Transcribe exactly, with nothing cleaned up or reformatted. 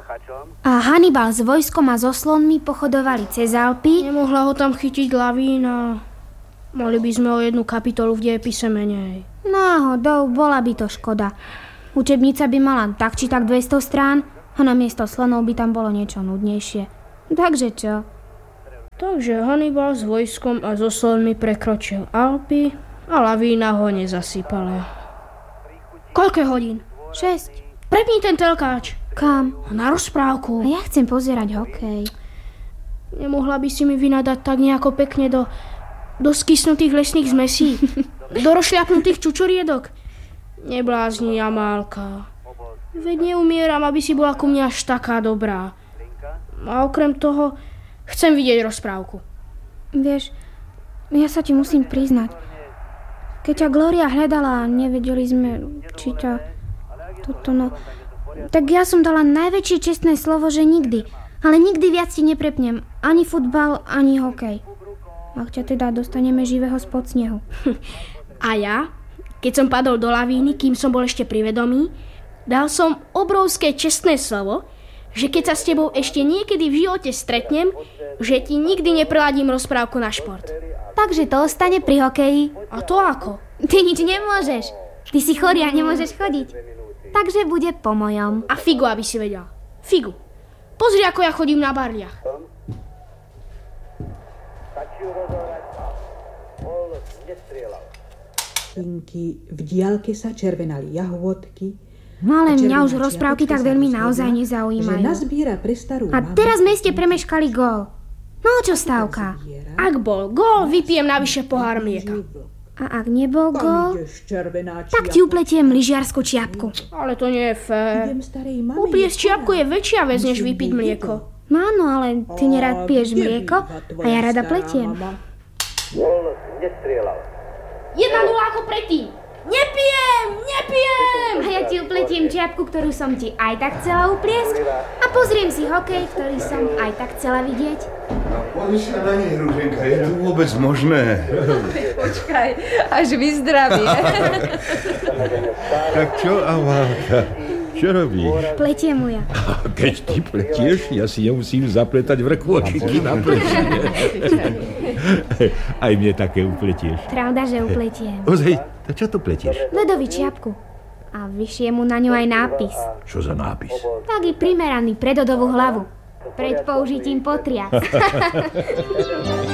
A Hannibal s vojskom a so slonmi pochodovali cez Alpy. Nemohla ho tam chytiť lavína. Mali by sme o jednu kapitolu v dejepise menej. Náhodou, bola by to škoda. Učebnica by mala tak či tak dvesto strán a namiesto slonov by tam bolo niečo nudnejšie. Takže čo? Takže Hannibal s vojskom a so slonmi prekročil Alpy a lavína ho nezasypala. Koľko hodín? Šesť. Prepni ten telkáč. Kam? Na rozprávku. A ja chcem pozerať hokej. Nemohla by si mi vynadať tak nejako pekne do, do skysnutých lesných zmesí? Do rozšľapnutých čučoriedok? Neblázni, Jamálka. Veď neumieram, aby si bola ku mne až taká dobrá. A okrem toho chcem vidieť rozprávku. Vieš, ja sa ti musím priznať. Keď ťa Gloria hľadala a nevedeli sme, či ťa... Toto no... Tak ja som dala najväčšie čestné slovo, že nikdy. Ale nikdy viac ti neprepnem. Ani futbal, ani hokej. Ak ťa teda dostaneme živého spod snehu. A ja, keď som padol do lavíny, kým som bol ešte pri vedomí, dal som obrovské čestné slovo, že keď sa s tebou ešte niekedy v živote stretnem, že ti nikdy nepreladím rozprávku na šport. Takže to ostane pri hokeji. A to ako? Ty nič nemôžeš. Ty si chorý a nemôžeš chodiť. Takže bude po mojom. A figu, aby si vedel. Figu. Pozri, ako ja chodím na barliach. V diaľke sa červenali jahovodky. No ale mňa už rozprávky tak veľmi naozaj nezaujímajú. A teraz sme ste premeškali gól. No čo stávka? Ak bol gól, vypijem navyše pohár mlieka. A ak nebol gól, tak ti upletiem lyžiarsku čiapku. Ale to nie je fér. Upliesť čiapku je väčšia vec, než vypiť mlieko. No áno, ale ty nerad piješ mlieko a ja rada pletiem. Jedna nula ako predtým. Nepijem, nepijem! A ja ti upletiem čiapku, ktorú som ti aj tak chcela upliesť a pozriem si hokej, ktorý som aj tak chcela vidieť. Pozri sa na nej, Ruženka, je to vôbec možné? Počkaj, až vyzdravie. Tak čo, Amálka? Čo robíš? Pletiem mu ja. Keď ty pletieš, ja si nemusím zapletať vrkôčiky na pleti. Aj mne také upletieš. Pravda, že upletiem. Ozaj, to čo to pletieš? Ledovi čiapku. A vyšiem mu na ňu aj nápis. Čo za nápis? Taký primeraný pre Dodovú hlavu. Pred použitím potrias.